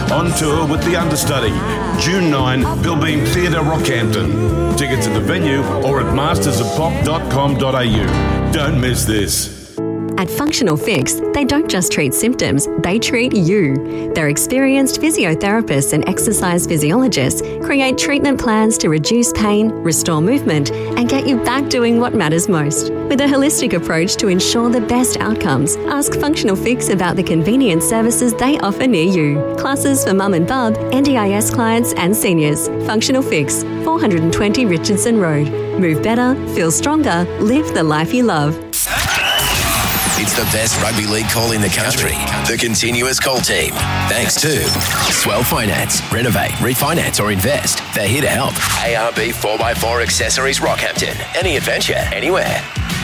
On tour with the understudy. June 9, Billbeam Theatre, Rockhampton. Tickets at the venue or at mastersofpop.com.au. Don't miss this. At Functional Fix, they don't just treat symptoms, they treat you. Their experienced physiotherapists and exercise physiologists create treatment plans to reduce pain, restore movement, and get you back doing what matters most. With a holistic approach to ensure the best outcomes, ask Functional Fix about the convenient services they offer near you. Classes for mum and bub, NDIS clients and seniors. Functional Fix, 420 Richardson Road. Move better, feel stronger, live the life you love. It's the best rugby league call in the country. The Continuous Call Team. Thanks to Swell Finance. Renovate, refinance or invest. They're here to help. ARB 4x4 Accessories Rockhampton. Any adventure, anywhere.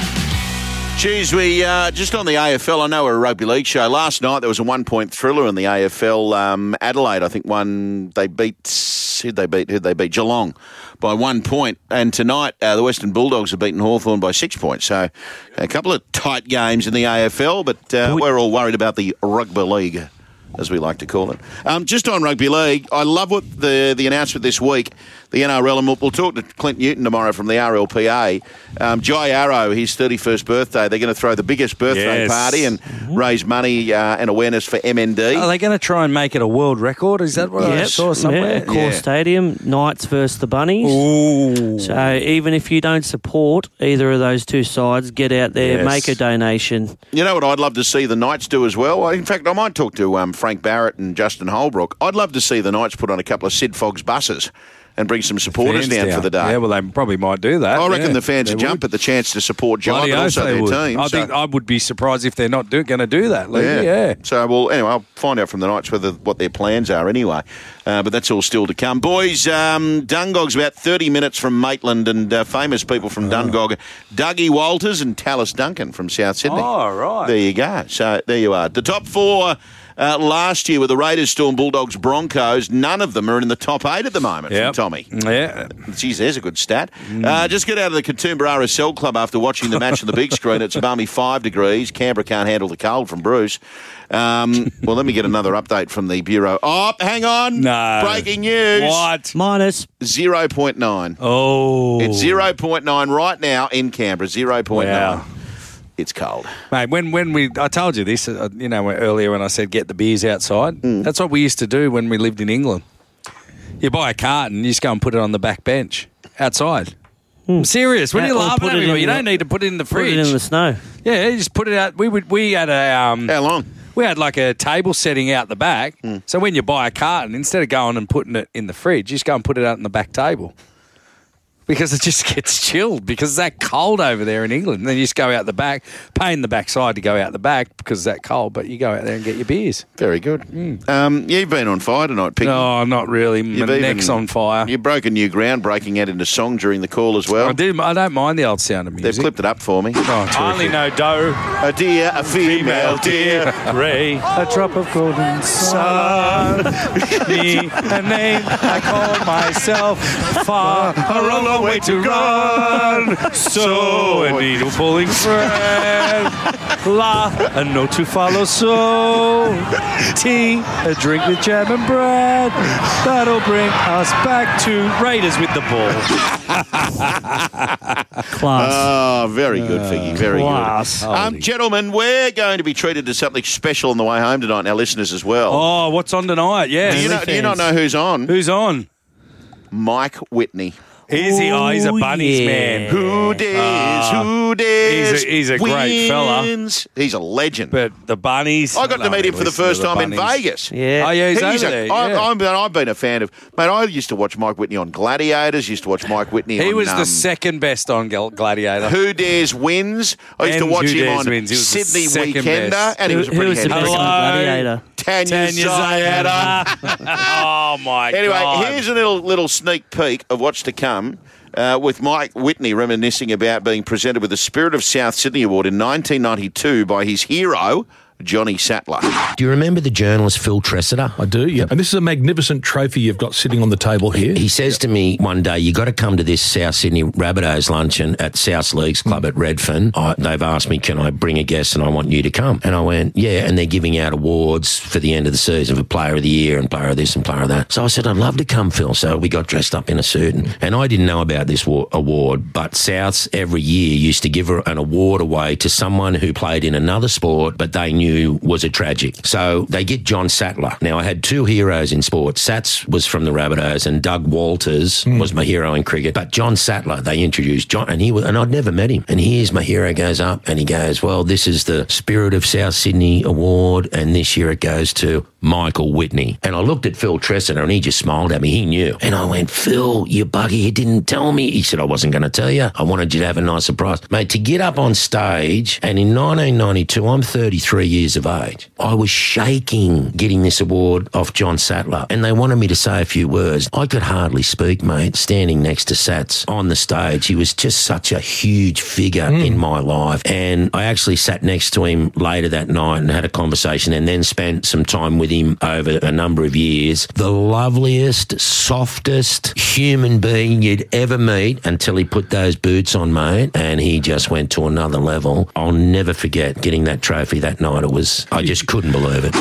Geez, we just on the AFL, I know we're a rugby league show. Last night there was a 1-point thriller in the AFL. Adelaide, I think, won. They beat, who'd they beat? Geelong by 1 point. And tonight the Western Bulldogs have beaten Hawthorn by 6 points. So a couple of tight games in the AFL, but we're all worried about the rugby league, as we like to call it. Just on rugby league, I love what the announcement this week, the NRL, and we'll talk to Clint Newton tomorrow from the RLPA. Jai Arrow, his 31st birthday, they're going to throw the biggest birthday party and raise money and awareness for MND. Are they going to try and make it a world record? Is that what I saw somewhere? Yeah, Core Stadium, Knights versus the Bunnies. Ooh. So even if you don't support either of those two sides, get out there, make a donation. You know what I'd love to see the Knights do as well? In fact, I might talk to Frank Barrett and Justin Holbrook. I'd love to see the Knights put on a couple of Sid Fogg's buses and bring some supporters down for the day. Yeah, well, they probably might do that. I reckon the fans would jump at the chance to support Jai, but also their team. I think I would be surprised if they're not going to do that, Lee. Yeah. So, well, anyway, I'll find out from the Knights what their plans are anyway. But that's all still to come. Boys, Dungog's about 30 minutes from Maitland, and famous people from Dungog, Dougie Walters and Tallis Duncan from South Sydney. Oh, right. There you go. So, there you are. The top four last year were the Raiders, Storm, Bulldogs, Broncos. None of them are in the top 8 at the moment from Tommy. Yeah. Geez, there's a good stat. Just get out of the Katoomba RSL Club after watching the match on the big screen. It's balmy 5 degrees. Canberra can't handle the cold from Bruce. Well, let me get another update from the Bureau. Oh, hang on. No. Breaking news. What? Minus 0.9. Oh. It's 0.9 right now in Canberra. 0.9. Wow. It's cold. Mate, I told you this, earlier when I said get the beers outside. That's what we used to do when we lived in England. You buy a carton, you just go and put it on the back bench outside. I'm serious. What are you laughing at me? You don't need to put it in the fridge. Put it in the snow. Yeah, you just put it out. We had a How long? We had like a table setting out the back. So when you buy a carton, instead of going and putting it in the fridge, you just go and put it out in the back table. Because it just gets chilled because it's that cold over there in England. And then you just go out the back, pay in the backside to go out the back because it's that cold, but you go out there and get your beers. Very good. You've been on fire tonight, Piggy. No, not really. My neck's on fire. You broke a new ground, breaking out into song during the call as well. I don't mind the old sound of music. They've clipped it up for me. Oh, I only know dough. A deer, a female deer. Ray, a drop of golden sun. Me, a name I call myself. Far, a long way to run. So, a needle pulling friend. La, a note to follow. So, tea, a drink with jam and bread. That'll bring us back to Raiders with the ball. Class. Oh, very good, Figgy. Very class. good. Gentlemen, we're going to be treated to something special on the way home tonight, and our listeners as well. Oh, what's on tonight? Yeah. Do you not know who's on? Who's on? Mike Whitney. Is he? Oh, he's a bunnies man. Who dares? He's a great fella. He's a legend. But the bunnies. I got to meet him for the first time in Vegas. Yeah. Oh, yeah, he's over there. I've been a fan of. Mate, I used to watch Mike Whitney on Gladiators. Used to watch Mike Whitney. He on, was the second best on Gladiator. Who Dares wins. I used to watch him on Sydney Weekender, and he was a pretty the best Gladiator? Tanya Zayada. Oh my God! Anyway, here's a little sneak peek of what's to come. With Mike Whitney reminiscing about being presented with the Spirit of South Sydney Award in 1992 by his hero, Johnny Sattler. Do you remember the journalist Phil Tressida? I do, yeah. And this is a magnificent trophy you've got sitting on the table here. He says to me one day, you got to come to this South Sydney Rabbitohs luncheon at South Leagues Club at Redfern. They've asked me, can I bring a guest, and I want you to come. And I went, yeah, and they're giving out awards for the end of the season for Player of the Year and Player of this and Player of that. So I said, I'd love to come, Phil. So we got dressed up in a suit. And I didn't know about this award, but Souths every year used to give an award away to someone who played in another sport but they knew was a tragic. So they get John Sattler. Now, I had two heroes in sport. Sats was from the Rabbitohs and Doug Walters was my hero in cricket. But John Sattler, they introduced John, and I'd never met him. And here's my hero goes up and he goes, well, this is the Spirit of South Sydney Award, and this year it goes to Michael Whitney. And I looked at Phil Tressida and he just smiled at me. He knew. And I went, Phil, you bugger, you didn't tell me. He said, I wasn't going to tell you. I wanted you to have a nice surprise. Mate, to get up on stage, and in 1992, I'm 33 years of age. I was shaking getting this award off John Sattler, and they wanted me to say a few words. I could hardly speak, mate, standing next to Sats on the stage. He was just such a huge figure in my life. And I actually sat next to him later that night and had a conversation, and then spent some time with him over a number of years. The loveliest, softest human being you'd ever meet until he put those boots on, mate, and he just went to another level. I'll never forget getting that trophy that night. I just couldn't believe it.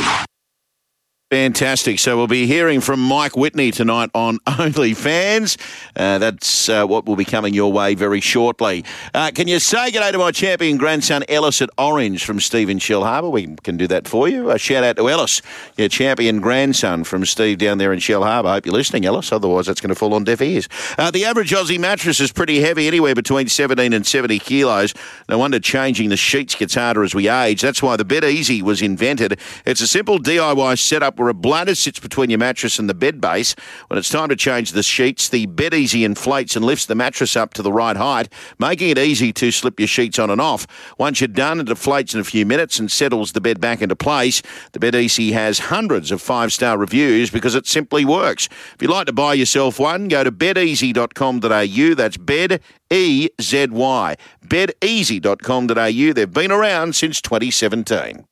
Fantastic. So we'll be hearing from Mike Whitney tonight on OnlyFans. That's what will be coming your way very shortly. Can you say g'day to my champion grandson Ellis at Orange from Steve in Shellharbour? We can do that for you. A shout out to Ellis, your champion grandson from Steve down there in Shellharbour. I hope you're listening, Ellis. Otherwise, that's going to fall on deaf ears. The average Aussie mattress is pretty heavy, anywhere between 17 and 70 kilos. No wonder changing the sheets gets harder as we age. That's why the Bed Easy was invented. It's a simple DIY setup where a bladder sits between your mattress and the bed base. When it's time to change the sheets, the Bed Easy inflates and lifts the mattress up to the right height, making it easy to slip your sheets on and off. Once you're done, it deflates in a few minutes and settles the bed back into place. The Bed Easy has hundreds of 5-star reviews because it simply works. If you'd like to buy yourself one, go to bedeasy.com.au. That's Bed E-Z-Y. bedeasy.com.au. They've been around since 2017.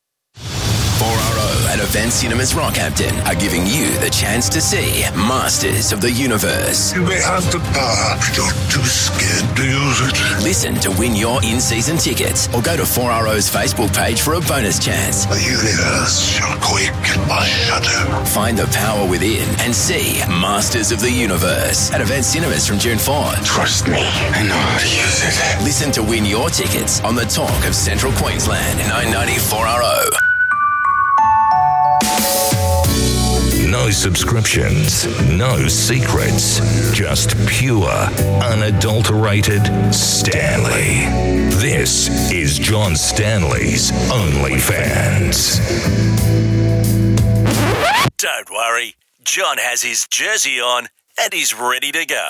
4RO and Event Cinemas Rockhampton are giving you the chance to see Masters of the Universe. You may have the power, but you're too scared to use it. Listen to win your in-season tickets or go to 4RO's Facebook page for a bonus chance. The universe shall quake at my shadow. Find the power within and see Masters of the Universe at Event Cinemas from June 4. Trust me, I know how to use it. Listen to win your tickets on the Talk of Central Queensland, 990 4RO. No subscriptions, no secrets, just pure, unadulterated Stanley. This is John Stanley's OnlyFans. Don't worry, John has his jersey on and he's ready to go.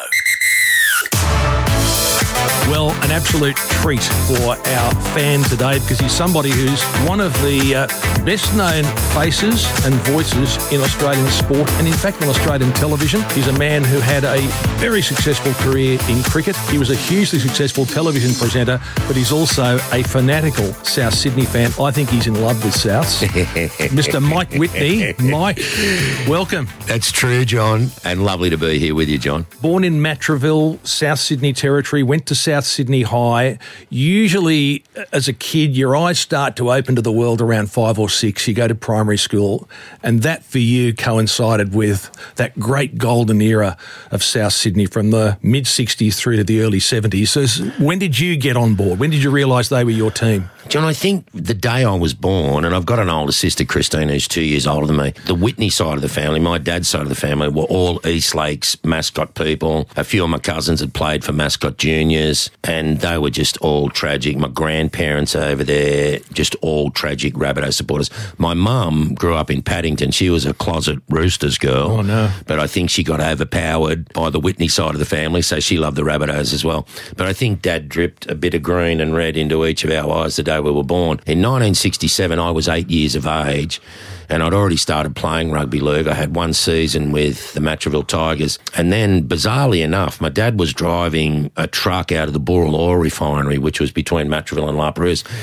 Well, an absolute treat for our fan today because he's somebody who's one of the best-known faces and voices in Australian sport and, in fact, on Australian television. He's a man who had a very successful career in cricket. He was a hugely successful television presenter, but he's also a fanatical South Sydney fan. I think he's in love with Souths. Mr. Mike Whitney. Mike, welcome. That's true, John, and lovely to be here with you, John. Born in Matraville, South Sydney Territory, went to South Sydney High. Usually, as a kid, your eyes start to open to the world around 5 or 6. You go to primary school, and that for you coincided with that great golden era of South Sydney from the mid-60s through to the early 70s. So when did you get on board? When did you realise they were your team? John, I think the day I was born, and I've got an older sister, Christine, who's 2 years older than me, the Whitney side of the family, my dad's side of the family, were all East Lakes mascot people. A few of my cousins had played for Mascot Juniors, and they were just all tragic. My grandparents over there, just all tragic Rabbitoh supporters. My mum grew up in Paddington. She was a closet Roosters girl. Oh, no. But I think she got overpowered by the Whitney side of the family, so she loved the Rabbitohs as well. But I think Dad dripped a bit of green and red into each of our eyes the day we were born. In 1967, I was 8 years of age, and I'd already started playing rugby league. I had one season with the Matraville Tigers. And then, bizarrely enough, my dad was driving a truck out of the Booral Oil Refinery, which was between Matraville and La Perouse.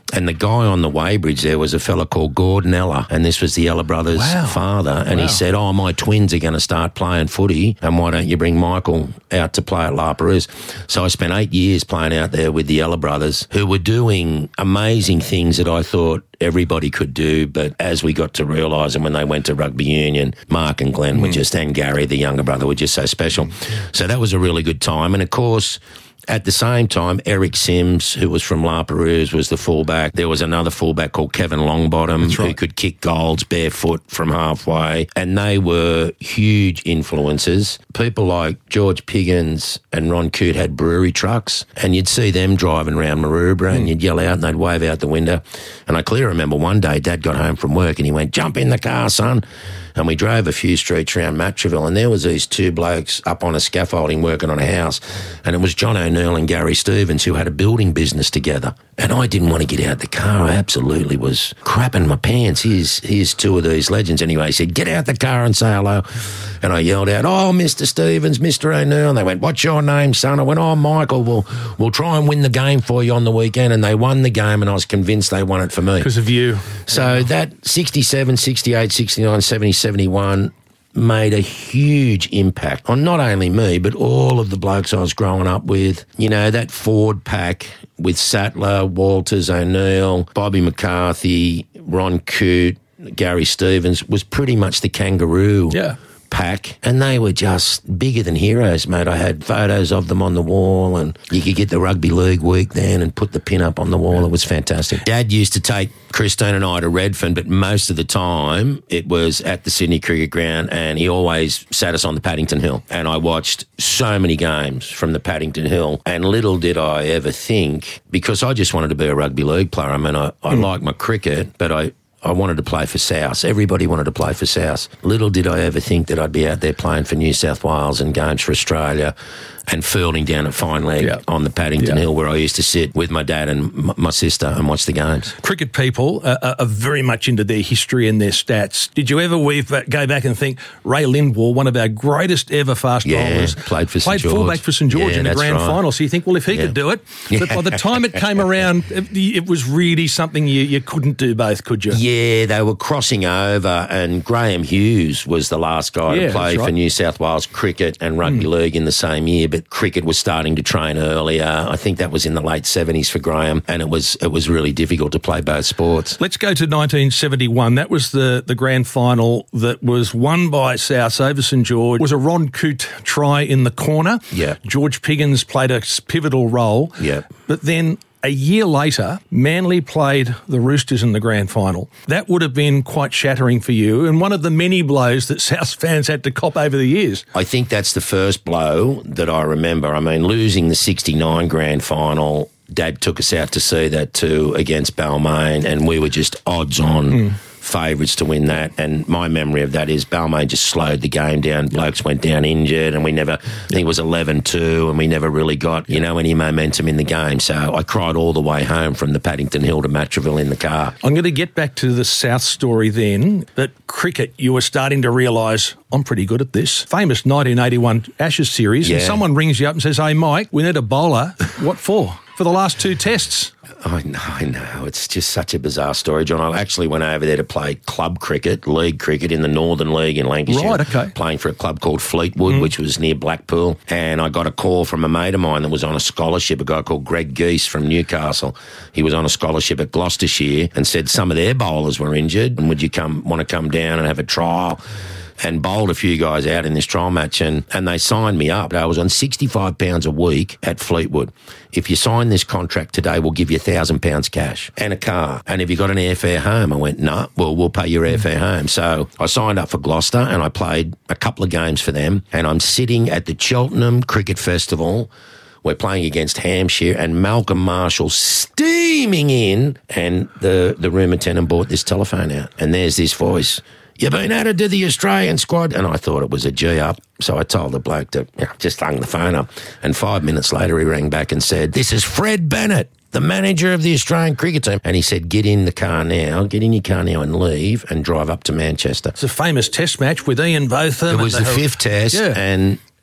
And the guy on the weighbridge there was a fella called Gordon Ella, and this was the Ella brothers' father. And he said, my twins are going to start playing footy, and why don't you bring Michael out to play at La Perouse? So I spent 8 years playing out there with the Ella brothers, who were doing amazing things that I thought everybody could do, but as we got to realise them when they went to rugby union, Mark and Glenn were just, and Gary, the younger brother, were just so special. So that was a really good time. And of course, at the same time, Eric Sims, who was from La Perouse, was the fullback. There was another fullback called Kevin Longbottom who could kick goals barefoot from halfway, and they were huge influences. People like George Piggins and Ron Coote had brewery trucks, and you'd see them driving around Maroubra and you'd yell out and they'd wave out the window. And I clearly remember one day Dad got home from work and he went, "Jump in the car, son." And we drove a few streets around Matraville, and there was these two blokes up on a scaffolding working on a house, and it was John O'Neill and Gary Stevens who had a building business together. And I didn't want to get out the car. I absolutely was crapping my pants. Here's two of these legends. Anyway, he said, "Get out the car and say hello." And I yelled out, "Oh, Mr. Stevens, Mr. O'Neill." And they went, "What's your name, son?" I went, "Oh, Michael, we'll try and win the game for you on the weekend." And they won the game, and I was convinced they won it for me. Because of you. So that 67, 68, 69, 70, 71 made a huge impact on not only me, but all of the blokes I was growing up with. You know, that Ford pack with Sattler, Walters, O'Neill, Bobby McCarthy, Ron Coote, Gary Stevens was pretty much the kangaroo pack, and they were just bigger than heroes, mate. I had photos of them on the wall, and you could get the Rugby League week then and put the pin up on the wall. It was fantastic. Dad used to take Christine and I to Redfern, but most of the time it was at the Sydney Cricket Ground, and he always sat us on the Paddington Hill. And I watched so many games from the Paddington Hill, and little did I ever think, because I just wanted to be a rugby league player. I mean, I like my cricket, but I wanted to play for South. Everybody wanted to play for South. Little did I ever think that I'd be out there playing for New South Wales and games for Australia and fielding down at Fine Leg on the Paddington Hill, where I used to sit with my dad and my sister and watch the games. Cricket people are very much into their history and their stats. Did you ever go back and think Ray Lindwall, one of our greatest ever fast bowlers, played fullback for St George in the grand final? So you think, well, if he could do it, but by the time it came around, it was really something you couldn't do both, could you? Yeah, they were crossing over, and Graham Hughes was the last guy to play for New South Wales cricket and rugby league in the same year, but cricket was starting to train earlier. I think that was in the late 70s for Graham, and it was really difficult to play both sports. Let's go to 1971. That was the grand final that was won by South over St George. It was a Ron Coote try in the corner. Yeah. George Piggins played a pivotal role. Yeah. But then a year later, Manly played the Roosters in the grand final. That would have been quite shattering for you, and one of the many blows that South fans had to cop over the years. I think that's the first blow that I remember. I mean, losing the 69 grand final, Dad took us out to see that too against Balmain, and we were just odds-on favourites to win that. And my memory of that is Balmain just slowed the game down. Blokes went down injured, and we never, I think it was 11-2, and we never really got, any momentum in the game. So I cried all the way home from the Paddington Hill to Matraville in the car. I'm going to get back to the South story then, but cricket, you were starting to realise, I'm pretty good at this. Famous 1981 Ashes series, and someone rings you up and says, "Hey, Mike, we need a bowler." What for? For the last two tests. I know. It's just such a bizarre story, John. I actually went over there to play club cricket, league cricket in the Northern League in Lancashire. Right, okay. Playing for a club called Fleetwood, which was near Blackpool. And I got a call from a mate of mine that was on a scholarship, a guy called Greg Geese from Newcastle. He was on a scholarship at Gloucestershire and said some of their bowlers were injured, and would you want to come down and have a trial? And bowled a few guys out in this trial match, and they signed me up. I was on £65 a week at Fleetwood. If you sign this contract today, we'll give you £1,000 cash and a car. And have you got an airfare home? I went, no, well, we'll pay your airfare home. So I signed up for Gloucester, and I played a couple of games for them. And I'm sitting at the Cheltenham Cricket Festival. We're playing against Hampshire, and Malcolm Marshall steaming in, and the room attendant brought this telephone out, and there's this voice. "You've been added to the Australian squad." And I thought it was a G-up. So I told the bloke to just hung the phone up. And 5 minutes later, he rang back and said, "This is Fred Bennett, the manager of the Australian cricket team." And he said, get in your car now and leave and drive up to Manchester. It's a famous test match with Ian Botham. It was the fifth test, and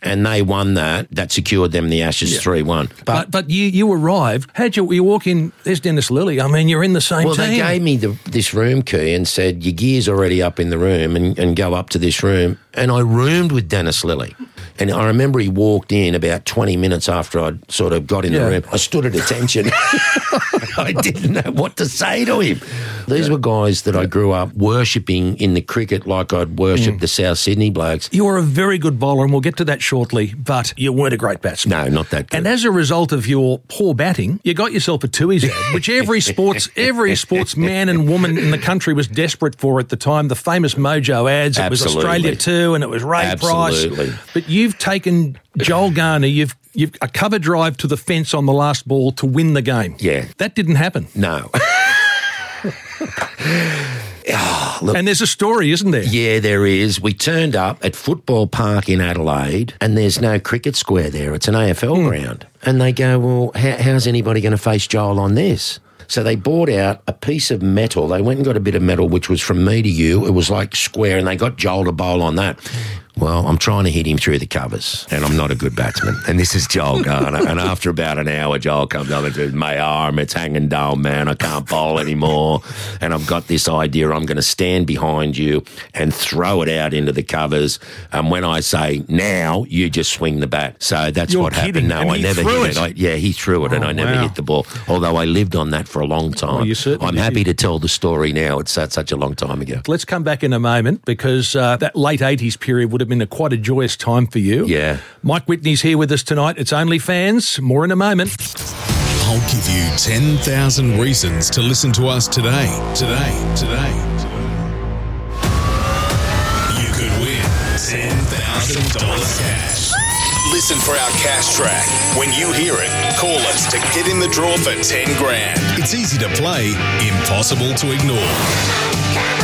and they won that. That secured them the Ashes 3-1. But you arrived. How'd you walk in? There's Dennis Lilly. I mean, you're in the same team. Well, they gave me this room key and said, your gear's already up in the room and go up to this room. And I roomed with Dennis Lilly. And I remember he walked in about 20 minutes after I'd sort of got in the room. I stood at attention. I didn't know what to say to him. These were guys that I grew up worshipping in the cricket like I'd worshipped the South Sydney blokes. You were a very good bowler, and we'll get to that shortly, but you weren't a great batsman. No, not that good. And as a result of your poor batting, you got yourself a Tui's ad, which every sportsman and woman in the country was desperate for at the time. The famous Mojo ads. It was Australia 2 and it was Ray Price. But you've taken Joel Garner, you've a cover drive to the fence on the last ball to win the game. Yeah. That didn't happen. No. Look, and there's a story, isn't there? Yeah, there is. We turned up at Football Park in Adelaide and there's no cricket square there. It's an AFL ground. And they go, well, how's anybody going to face Joel on this? So they bought out a piece of metal. They went and got a bit of metal, which was from me to you. It was like square, and they got Joel to bowl on that. Well, I'm trying to hit him through the covers, and I'm not a good batsman. And this is Joel Garner. And after about an hour, Joel comes up and says, my arm, it's hanging down, man. I can't bowl anymore. And I've got this idea. I'm going to stand behind you and throw it out into the covers. And when I say, now, you just swing the bat. So that's what happened. No, I never hit it. He threw it, and I never hit the ball. Although I lived on that for a long time. Well, I'm happy to tell the story now. It's such a long time ago. Let's come back in a moment, because that late 80s period would have been quite a joyous time for you. Yeah. Mike Whitney's here with us tonight. It's OnlyFans. More in a moment. I'll give you 10,000 reasons to listen to us today. You could win $10,000 cash. Listen for our cash track. When you hear it, call us to get in the draw for 10 grand. It's easy to play, impossible to ignore.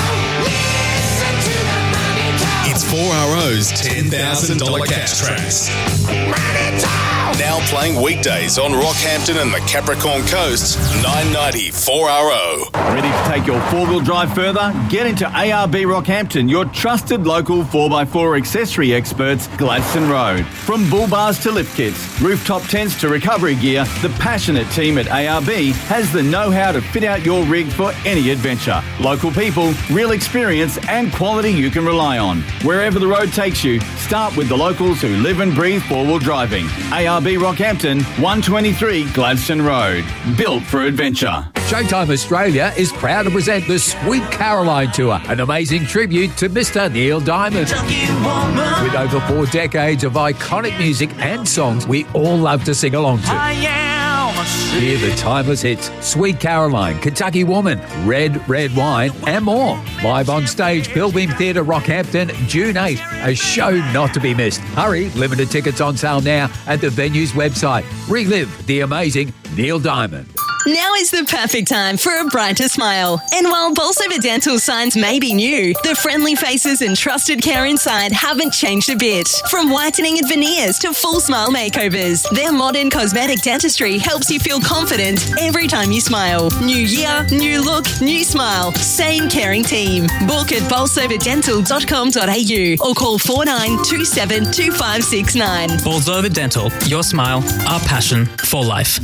It's 4RO's $10,000 cash tracks. Now playing weekdays on Rockhampton and the Capricorn Coast, 990 4RO. Ready to take your four-wheel drive further? Get into ARB Rockhampton, your trusted local 4x4 accessory experts, Gladstone Road. From bull bars to lift kits, rooftop tents to recovery gear, the passionate team at ARB has the know-how to fit out your rig for any adventure. Local people, real experience and quality you can rely on. Wherever the road takes you, start with the locals who live and breathe four-wheel driving. ARB Rockhampton, 123 Gladstone Road. Built for adventure. Showtime Australia is proud to present the Sweet Caroline Tour, an amazing tribute to Mr. Neil Diamond. With over 4 decades of iconic music and songs we all love to sing along to. Hear the timeless hits, Sweet Caroline, Kentucky Woman, Red, Red Wine, and more. Live on stage, Pilbeam Theatre, Rockhampton, June 8. A show not to be missed. Hurry, limited tickets on sale now at the venue's website. Relive the amazing Neil Diamond. Now is the perfect time for a brighter smile. And while Bolsover Dental signs may be new, the friendly faces and trusted care inside haven't changed a bit. From whitening and veneers to full smile makeovers, their modern cosmetic dentistry helps you feel confident every time you smile. New year, new look, new smile. Same caring team. Book at bolsoverdental.com.au or call 4927 2569. Bolsover Dental, your smile, our passion for life.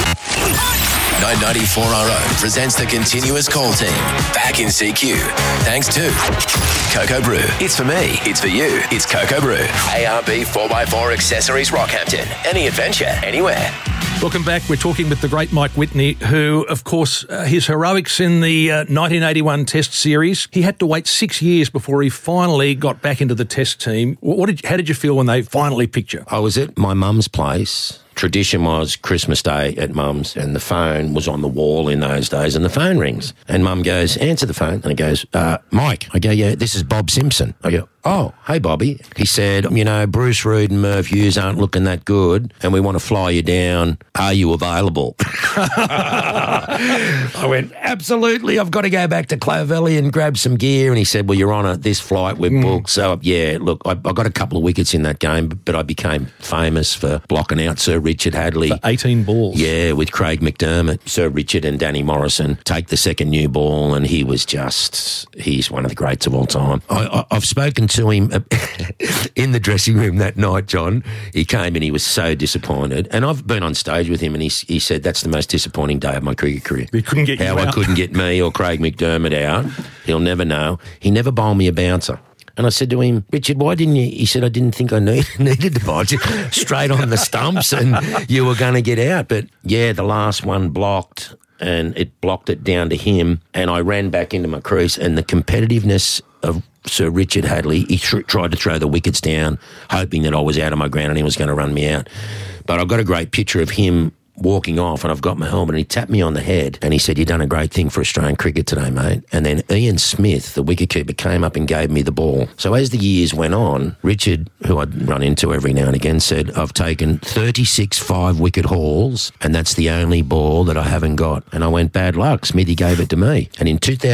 994 RO presents the continuous call team back in CQ. Thanks to Cocoa Brew. It's for me. It's for you. It's Cocoa Brew. ARB 4x4 Accessories Rockhampton. Any adventure, anywhere. Welcome back. We're talking with the great Mike Whitney, who, of course, his heroics in the 1981 Test series. He had to wait 6 years before he finally got back into the Test team. How did you feel when they finally picked you? I was at my mum's place. Tradition was Christmas Day at Mum's, and the phone was on the wall in those days, and the phone rings. And Mum goes, answer the phone. And he goes, Mike. I go, yeah, this is Bob Simpson. I go, oh, hey, Bobby. He said, Bruce Reid and Merv Hughes aren't looking that good, and we want to fly you down. Are you available? I went, absolutely. I've got to go back to Clovelly and grab some gear. And he said, well, you're on this flight we've booked. So, yeah, look, I got a couple of wickets in that game, but I became famous for blocking out Sir Richard Hadley. For 18 balls. Yeah, with Craig McDermott, Sir Richard and Danny Morrison take the second new ball, and he's one of the greats of all time. I've spoken to him in the dressing room that night, John. He came and he was so disappointed. And I've been on stage with him, and he said that's the most disappointing day of my cricket career. He couldn't get How you out. I couldn't get me or Craig McDermott out. He'll never know. He never bowled me a bouncer. And I said to him, Richard, why didn't you? He said, I didn't think I needed to bowl. Just straight on the stumps and you were going to get out. But, yeah, the last one blocked, and it blocked it down to him. And I ran back into my crease, and the competitiveness of Sir Richard Hadley, he tried to throw the wickets down, hoping that I was out of my ground and he was going to run me out. But I've got a great picture of him walking off, and I've got my helmet, and he tapped me on the head and he said, you've done a great thing for Australian cricket today, mate. And then Ian Smith, the wicketkeeper, came up and gave me the ball. So as the years went on, Richard, who I'd run into every now and again, said, I've taken 36 5-wicket hauls, and that's the only ball that I haven't got. And I went, bad luck. Smithy gave it to me. And in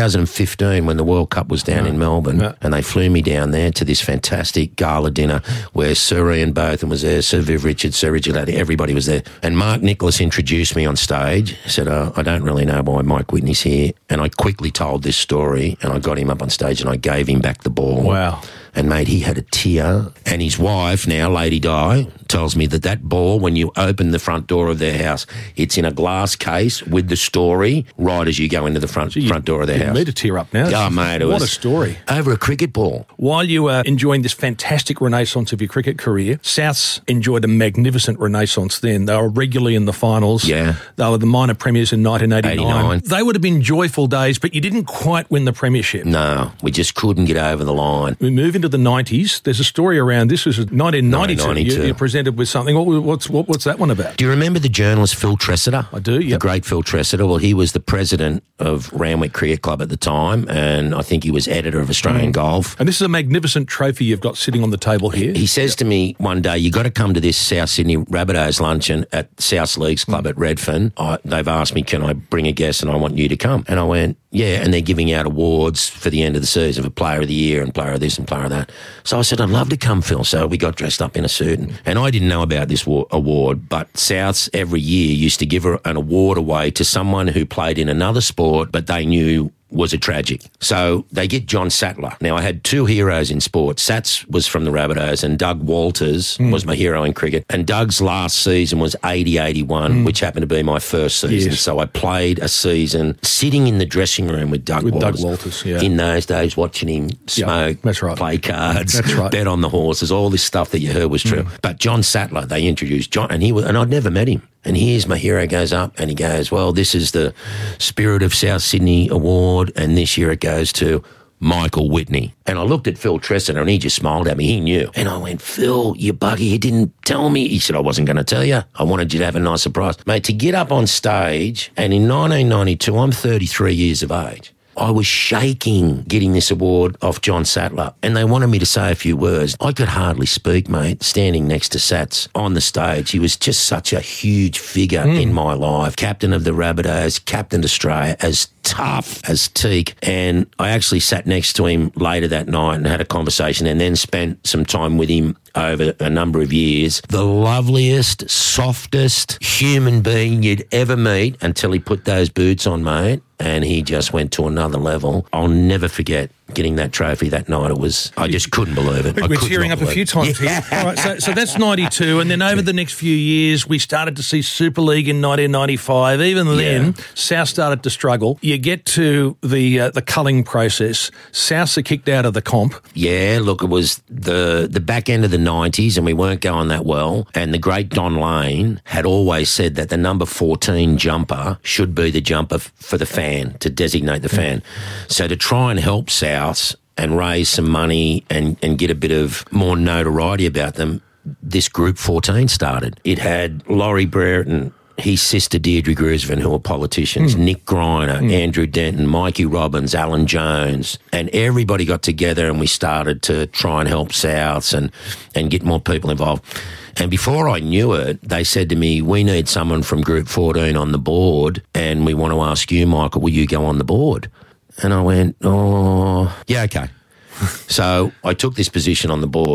2015, when the World Cup was down in Melbourne, and they flew me down there to this fantastic gala dinner where Sir Ian Botham was there, Sir Viv Richards, Sir Richard Hadley, everybody was there. And Mark Nicholas introduced me on stage, said, I don't really know why Mike Whitney's here. And I quickly told this story, and I got him up on stage and I gave him back the ball. Wow. And, mate, he had a tear. And his wife now, Lady Di, tells me that ball, when you open the front door of their house, it's in a glass case with the story right as you go into the front door of their house. You need to tear up now. Oh, mate, what a story. Over a cricket ball. While you were enjoying this fantastic renaissance of your cricket career, Souths enjoyed a magnificent renaissance then. They were regularly in the finals. Yeah. They were the minor premiers in 1989. 89. They would have been joyful days, but you didn't quite win the premiership. No, we just couldn't get over the line. We move into the 90s. There's a story around this. Was 1992. 1992. You presented with something. What's that one about? Do you remember the journalist Phil Tressiter? I do, yeah. The great Phil Tressiter. Well, he was the president of Randwick Cricket Club at the time, and I think he was editor of Australian Golf. And this is a magnificent trophy you've got sitting on the table here. He says to me one day, you got to come to this South Sydney Rabbitohs luncheon at South Leagues Club at Redfern. They've asked me, can I bring a guest, and I want you to come. And I went, yeah, and they're giving out awards for the end of the season for Player of the Year and Player of this and Player of that. So I said, I'd love to come, Phil. So we got dressed up in a suit. And I didn't know about this award, but Souths every year used to give an award away to someone who played in another sport, but they knew was a tragic. So they get John Sattler. Now, I had two heroes in sport. Sats was from the Rabbitohs and Doug Walters was my hero in cricket. And Doug's last season was 80-81, which happened to be my first season. Yes. So I played a season sitting in the dressing room with Doug Walters. Yeah. In those days, watching him smoke, that's right. play cards, That's right. bet on the horses, all this stuff that you heard was true. But John Sattler, they introduced John, and I'd never met him. And here's my hero goes up and he goes, well, this is the Spirit of South Sydney Award, and this year it goes to Michael Whitney. And I looked at Phil Tressiter and he just smiled at me. He knew. And I went, Phil, you bugger, you didn't tell me. He said, I wasn't going to tell you. I wanted you to have a nice surprise. Mate, to get up on stage, and in 1992, I'm 33 years of age. I was shaking getting this award off John Sattler, and they wanted me to say a few words. I could hardly speak, mate, standing next to Sats on the stage. He was just such a huge figure in my life. Captain of the Rabbitohs, captained Australia, as tough as teak. And I actually sat next to him later that night and had a conversation, and then spent some time with him over a number of years. The loveliest, softest human being you'd ever meet until he put those boots on, mate. And he just went to another level. I'll never forget getting that trophy that night. I just couldn't believe it. We're tearing up a few times here. All right, so that's 92, and then over the next few years, we started to see Super League in 1995. Even then, South started to struggle. You get to the culling process. Souths are kicked out of the comp. Yeah, look, it was the back end of the 90s, and we weren't going that well. And the great Don Lane had always said that the number 14 jumper should be the jumper for the fan, to designate the fan. So to try and help Souths and raise some money and get a bit of more notoriety about them, this Group 14 started. It had Laurie Brereton, his sister Deirdre Grisvin, who were politicians, Nick Greiner, Andrew Denton, Mikey Robbins, Alan Jones, and everybody got together and we started to try and help Souths and get more people involved. And before I knew it, they said to me, we need someone from Group 14 on the board, and we want to ask you, Michael, will you go on the board? And I went, oh, yeah, okay. So I took this position on the board,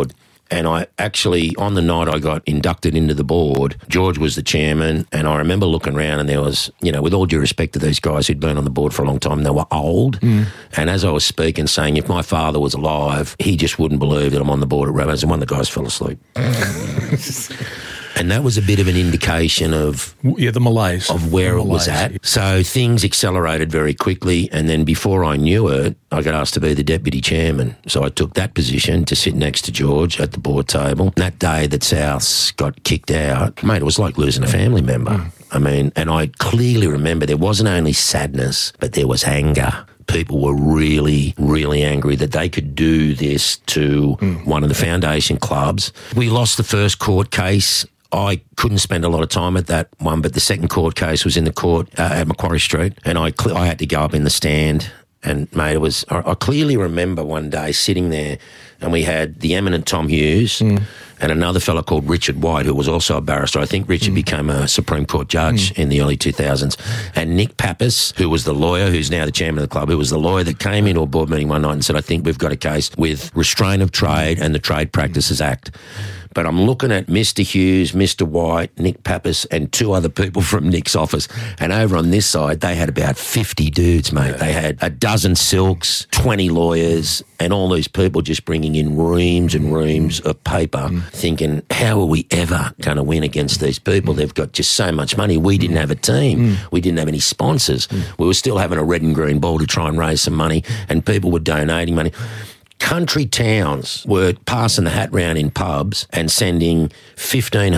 And I actually, on the night I got inducted into the board, George was the chairman, and I remember looking around and there was, with all due respect to these guys who'd been on the board for a long time, they were old. And as I was speaking, saying if my father was alive, he just wouldn't believe that I'm on the board at Rabbitohs, and one of the guys fell asleep. And that was a bit of an indication of the malaise of where it was at. So things accelerated very quickly, and then before I knew it, I got asked to be the deputy chairman. So I took that position to sit next to George at the board table. And that day that Souths got kicked out, mate, it was like losing a family member. I mean, and I clearly remember there wasn't only sadness, but there was anger. People were really, really angry that they could do this to one of the foundation clubs. We lost the first court case. I couldn't spend a lot of time at that one, but the second court case was in the court at Macquarie Street, and I had to go up in the stand. And, mate, I clearly remember one day sitting there, and we had the eminent Tom Hughes and another fella called Richard White, who was also a barrister. I think Richard became a Supreme Court judge in the early 2000s. And Nick Pappas, who was the lawyer, who's now the chairman of the club, who was the lawyer that came into a board meeting one night and said, I think we've got a case with restraint of trade and the Trade Practices Act. But I'm looking at Mr. Hughes, Mr. White, Nick Pappas, and two other people from Nick's office. And over on this side, they had about 50 dudes, mate. They had a dozen silks, 20 lawyers, and all these people just bringing in reams and reams of paper, thinking, how are we ever going to win against these people? They've got just so much money. We didn't have a team. We didn't have any sponsors. We were still having a red and green ball to try and raise some money, and people were donating money. Country towns were passing the hat round in pubs and sending $1,500,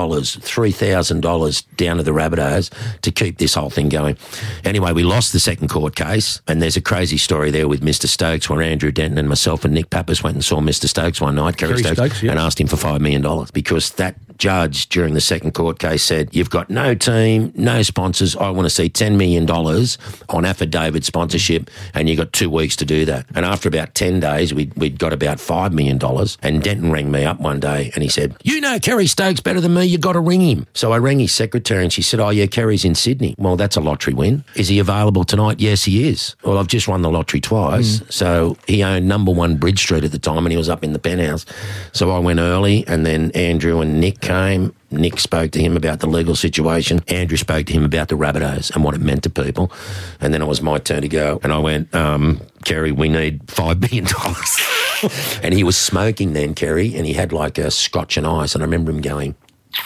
$3,000 down to the Rabbitohs to keep this whole thing going. Anyway, we lost the second court case, and there's a crazy story there with Mr. Stokes where Andrew Denton and myself and Nick Pappas went and saw Mr. Stokes one night, Kerry Stokes, and asked him for $5 million because that judge during the second court case said, you've got no team, no sponsors, I want to see $10 million on affidavit sponsorship, and you got 2 weeks to do that. And after about 10 days, we'd got about $5 million, and Denton rang me up one day and he said, you know Kerry Stokes better than me, you got to ring him. So I rang his secretary and she said, oh yeah, Kerry's in Sydney. Well, that's a lottery win. Is he available tonight? Yes, he is. Well, I've just won the lottery twice. So he owned number 1 Bridge Street at the time and he was up in the penthouse. So I went early, and then Andrew and Nick came. Nick spoke to him about the legal situation. Andrew spoke to him about the Rabbitohs and what it meant to people. And then it was my turn to go. And I went, Kerry, we need $5 million. And he was smoking then, Kerry, and he had like a Scotch and ice. And I remember him going,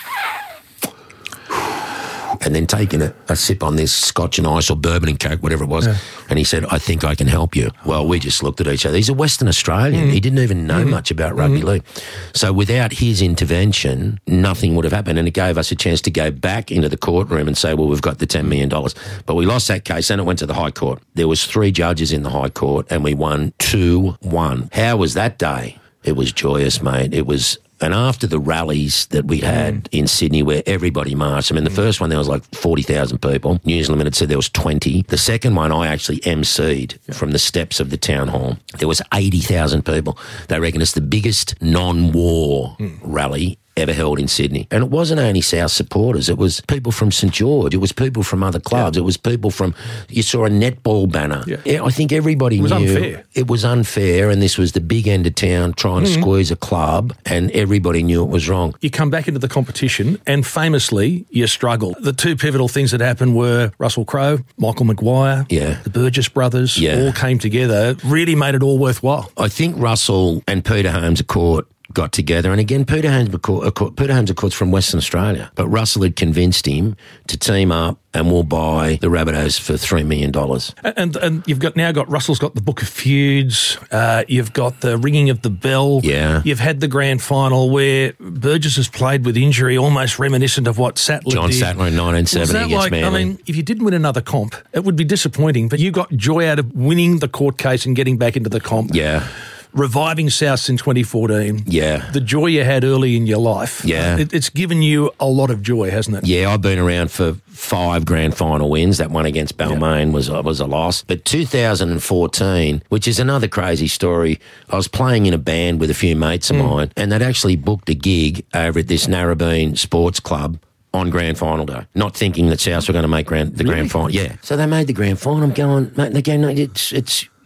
and then taking a sip on this Scotch and ice or bourbon and Coke, whatever it was. Yeah. And he said, I think I can help you. Well, we just looked at each other. He's a Western Australian. He didn't even know much about rugby league. So without his intervention, nothing would have happened. And it gave us a chance to go back into the courtroom and say, well, we've got the $10 million. But we lost that case and it went to the High Court. There was 3 judges in the High Court and we won 2-1. How was that day? It was joyous, mate. It was. And after the rallies that we had in Sydney where everybody marched, I mean, the first one there was like 40,000 people. News Limited said there was 20. The second one I actually emceed from the steps of the town hall. There was 80,000 people. They reckon it's the biggest non-war rally ever held in Sydney. And it wasn't only South supporters. It was people from St George. It was people from other clubs. It was people from, you saw a netball banner. I think everybody knew. It was unfair. It was unfair, and this was the big end of town trying to squeeze a club, and everybody knew it was wrong. You come back into the competition, and famously, you struggle. The 2 pivotal things that happened were Russell Crowe, Michael Maguire, the Burgess brothers, all came together, really made it all worthwhile. I think Russell and Peter Holmes of Court got together, and again, Peter Holmes of course from Western Australia, but Russell had convinced him to team up and we'll buy the Rabbitohs for $3 million. And you've got Russell's got the Book of Feuds, you've got the ringing of the bell, you've had the grand final where Burgess has played with injury, almost reminiscent of what Sattler John did. Sattler in 1970 against Manly. I mean, if you didn't win another comp, it would be disappointing, but you got joy out of winning the court case and getting back into the comp. Yeah. Reviving Souths in 2014. Yeah. The joy you had early in your life. Yeah. It's given you a lot of joy, hasn't it? Yeah, I've been around for 5 grand final wins. That one against Balmain was a loss. But 2014, which is another crazy story, I was playing in a band with a few mates of mine, and they'd actually booked a gig over at this Narrabeen Sports Club on grand final day, not thinking that Souths were going to make the grand final. Yeah. So they made the grand final. I'm going, mate, and they go, no, it's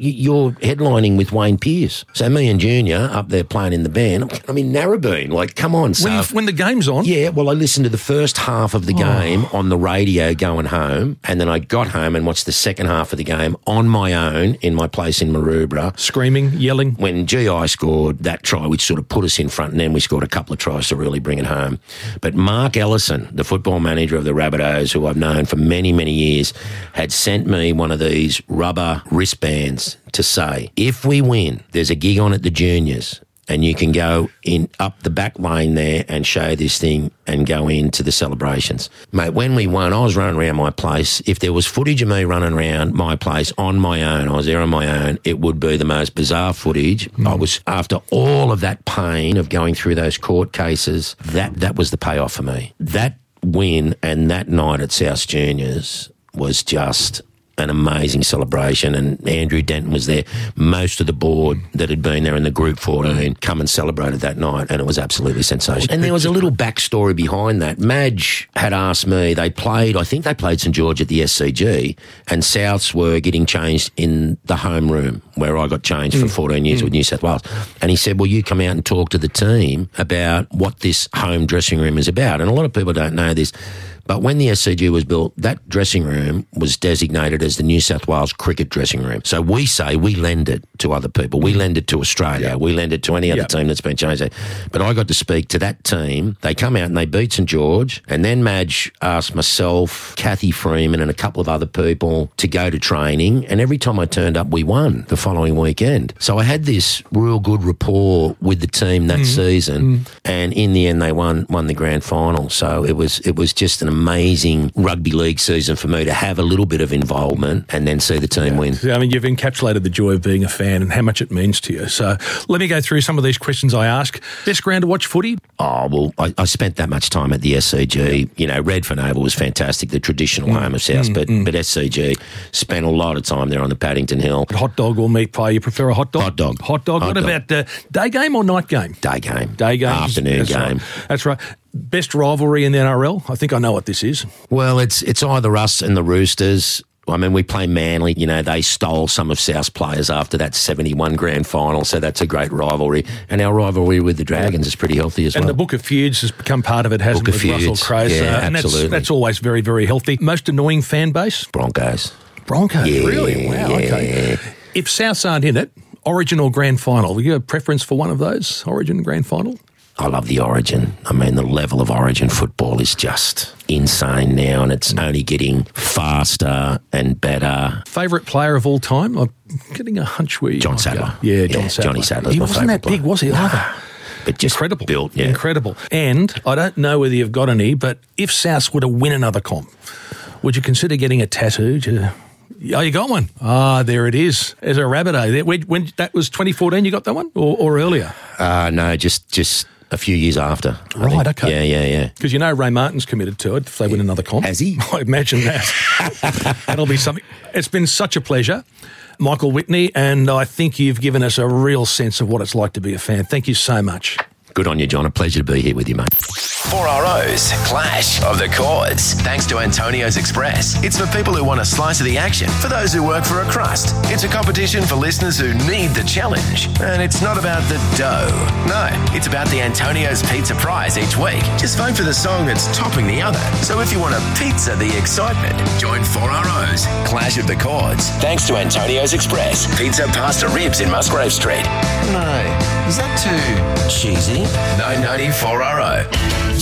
you're headlining with Wayne Pearce. So me and Junior up there playing in the band. I'm in Narrabeen. Like, come on. So When the game's on? Yeah, well, I listened to the first half of the game on the radio going home, and then I got home and watched the second half of the game on my own in my place in Maroubra. Screaming, yelling. When GI scored that try, which sort of put us in front, and then we scored a couple of tries to really bring it home. But Mark Ellison, the football manager of the Rabbitohs, who I've known for many, many years, had sent me one of these rubber wristbands to say, if we win, there's a gig on at the juniors, and you can go in up the back lane there and show this thing and go into the celebrations. Mate, when we won, I was running around my place. If there was footage of me running around my place on my own, I was there on my own, it would be the most bizarre footage. I was, after all of that pain of going through those court cases, that was the payoff for me. That win and that night at South Juniors was just an amazing celebration, and Andrew Denton was there. Most of the board that had been there in the Group 14 come and celebrated that night, and it was absolutely sensational. And there was a little backstory behind that. Madge had asked me, I think they played St George at the SCG, and Souths were getting changed in the home room where I got changed for 14 years with New South Wales. And he said, will you come out and talk to the team about what this home dressing room is about? And a lot of people don't know this, but when the SCG was built, that dressing room was designated as the New South Wales cricket dressing room. So we say we lend it to other people. We lend it to Australia. We lend it to any other team that's been changed. But I got to speak to that team. They come out and they beat St George. And then Madge asked myself, Kathy Freeman and a couple of other people to go to training. And every time I turned up, we won the following weekend. So I had this real good rapport with the team that season. And in the end, they won the grand final. So it was just an amazing rugby league season for me to have a little bit of involvement and then see the team win. I mean, you've encapsulated the joy of being a fan and how much it means to you. So let me go through some of these questions I ask. Best ground to watch footy? Oh, well, I spent that much time at the SCG. You know, Redfern Oval was fantastic, the traditional home of South, but SCG, spent a lot of time there on the Paddington Hill. Hot dog or meat pie? You prefer a hot dog? Hot dog. Hot dog. What about day game or night game? Day game. Day game. Afternoon game. Right. That's right. Best rivalry in the NRL? I think I know what this is. Well, it's either us and the Roosters. I mean, we play Manly. You know, they stole some of South's players after that 71 grand final, so that's a great rivalry. And our rivalry with the Dragons is pretty healthy as well. And the Book of Feuds has become part of it, hasn't it, with Russell Crowe? Yeah, and absolutely. that's always very, very healthy. Most annoying fan base? Broncos. Yeah, really? Wow, okay. If Souths aren't in it, Origin or Grand Final, do you have a preference for one of those, Origin, Grand Final? I love the Origin. I mean, the level of Origin football is just insane now, and it's only getting faster and better. Favourite player of all time? I'm getting a hunch where John Sadler. Yeah, John Sadler. Johnny Sadler's He my wasn't that favourite big, was he? Either. But just incredible. Built, yeah. Incredible. And I don't know whether you've got any, but if Souths were to win another comp, would you consider getting a tattoo to... Oh, you got one? Ah, there it is. There's a Rabbitoh. When that was 2014, you got that one? Or earlier? No, just a few years after. Right, okay. Yeah. Because you know Ray Martin's committed to it if they win another comp. Has he? I imagine that. That'll be something. It's been such a pleasure, Michael Whitney, and I think you've given us a real sense of what it's like to be a fan. Thank you so much. Good on you, John. A pleasure to be here with you, mate. 4RO's Clash of the Chords. Thanks to Antonio's Express. It's for people who want a slice of the action, for those who work for a crust. It's a competition for listeners who need the challenge. And it's not about the dough. No, it's about the Antonio's Pizza Prize each week. Just vote for the song that's topping the other. So if you want a pizza the excitement, join 4RO's Clash of the Chords. Thanks to Antonio's Express. Pizza, pasta, ribs in Musgrave Street. No, is that too cheesy? 990 4RO.